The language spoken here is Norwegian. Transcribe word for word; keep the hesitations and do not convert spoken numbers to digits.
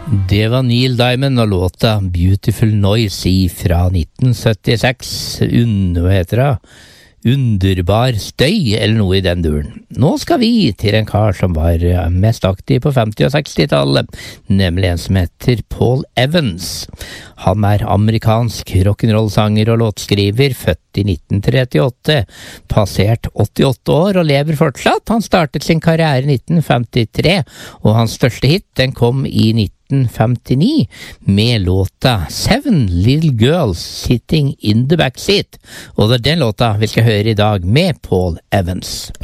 Det var Neil Diamond og låta Beautiful Noise fra nitten syttiseks. Und, hva heter det? Underbar støy, eller noe i den duren. Nå skal vi til en kar som var mest aktiv på femti- og seksti-tallet, nemlig en som heter Paul Evans. Han er amerikansk rock'n'roll-sanger og låtskriver, født i nitten trettiåtte, passert åttiåtte år og lever fortsatt. Han startet sin karriere i nitten femtitre, og hans største hit, den kom i nitten femtini med låta Seven Little Girls Sitting in the Backseat. Og det er den låta vi skal høre i dag med Paul Evans.